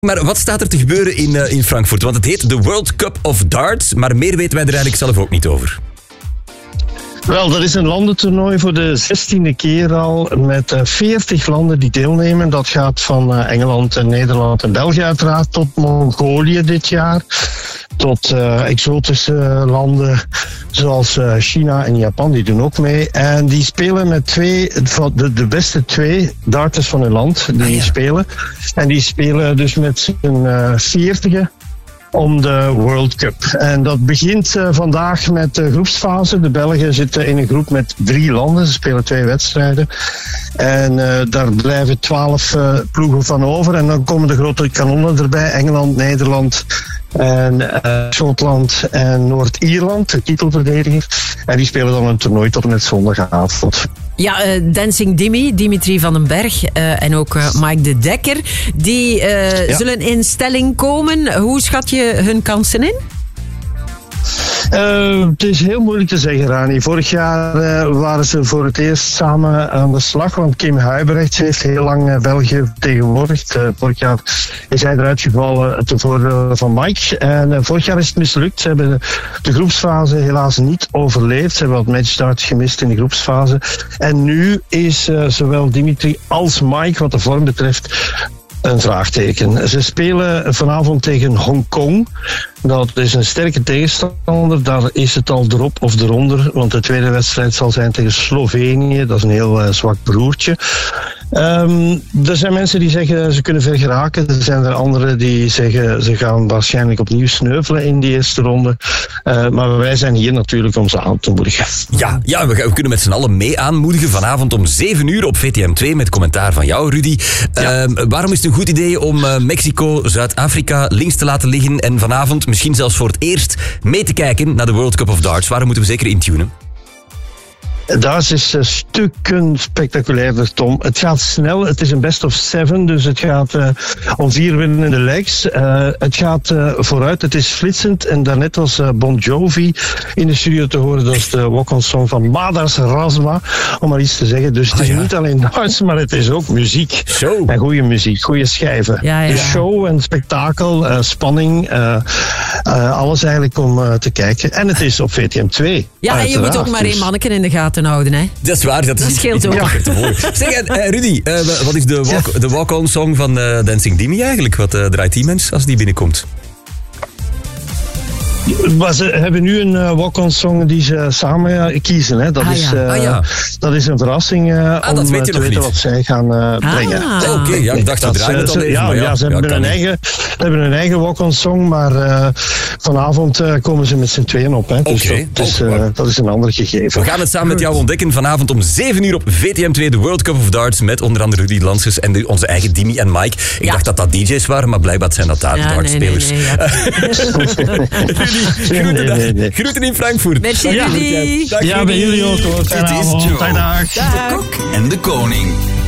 Maar wat staat er te gebeuren in Frankfurt? Want het heet de World Cup of Darts, maar meer weten wij er eigenlijk zelf ook niet over. Wel, dat is een landentoernooi voor de 16e keer al met 40 landen die deelnemen. Dat gaat van Engeland en Nederland en België uiteraard tot Mongolië dit jaar. Tot exotische landen zoals China en Japan, die doen ook mee. En die spelen met de beste 2 darters van hun land, die spelen. En die spelen dus met z'n 40 om de World Cup. En dat begint vandaag met de groepsfase. De Belgen zitten in een groep met 3 landen. Ze spelen 2 wedstrijden. En daar blijven 12 ploegen van over. En dan komen de grote kanonnen erbij. Engeland, Nederland en Schotland en Noord-Ierland, de titelverdediger. En die spelen dan een toernooi tot en met zondagavond. Ja, Dancing Dimitri van den Berg en ook Mike de Dekker, die zullen in stelling komen. Hoe schat je hun kansen in? Het is heel moeilijk te zeggen, Rani. Vorig jaar waren ze voor het eerst samen aan de slag, want Kim Huybrechts heeft heel lang België vertegenwoordigd. Vorig jaar is hij eruit gevallen ten voordele van Mike. En vorig jaar is het mislukt. Ze hebben de groepsfase helaas niet overleefd. Ze hebben wat matchstarts gemist in de groepsfase. En nu is zowel Dimitri als Mike, wat de vorm betreft, een vraagteken. Ze spelen vanavond tegen Hongkong. Dat is een sterke tegenstander. Daar is het al erop of eronder. Want de tweede wedstrijd zal zijn tegen Slovenië. Dat is een heel zwak broertje. Er zijn mensen die zeggen ze kunnen ver geraken. Er zijn er anderen die zeggen ze gaan waarschijnlijk opnieuw sneuvelen in die eerste ronde. Maar wij zijn hier natuurlijk om ze aan te moedigen. Ja, we kunnen met z'n allen mee aanmoedigen. Vanavond om 7 uur op VTM 2 met commentaar van jou, Rudy. Waarom is het een goed idee om Mexico, Zuid-Afrika links te laten liggen en vanavond misschien zelfs voor het eerst mee te kijken naar de World Cup of Darts? Waarom moeten we zeker intunen? Darts is stukken spectaculairder, Tom. Het gaat snel, het is een best of 7, dus het gaat om 4 winnende legs. Het gaat vooruit, het is flitsend. En daarnet was Bon Jovi in de studio te horen. Dat is de walk-on song van Madars Razma, om maar iets te zeggen. Dus het is niet alleen darts, maar het is ook muziek. Show. En goede muziek, goede schijven. Ja. Dus show en spektakel, spanning, alles eigenlijk om te kijken. En het is op VTM 2. Ja, en je moet ook maar 1 manneke in de gaten houden, hè? Dat is waar. Dat scheelt ook. Zeg, Rudy, wat is de walk-on song van Dancing Dimi eigenlijk? Wat draait die mens als die binnenkomt? Maar ze hebben nu een walk-on song die ze samen kiezen. Hè. Dat is een verrassing om te weten wat zij gaan brengen. Oké, ik dacht dat draaien het al even. Ze hebben hun eigen walk-on song, maar vanavond komen ze met z'n tweeën op. Hè. Dus dat is een ander gegeven. We gaan het samen met jou ontdekken vanavond om 7 uur op VTM 2, de World Cup of Darts, met onder andere Rudy Lanschers en onze eigen Dimi en Mike. Ik dacht dat DJ's waren, maar blijkbaar zijn dat dartspelers. Nee. Groeten in Frankfurt. Merci, Rudy. Ja, bij jullie ook. Dit is Joe, de Kok en de Koning.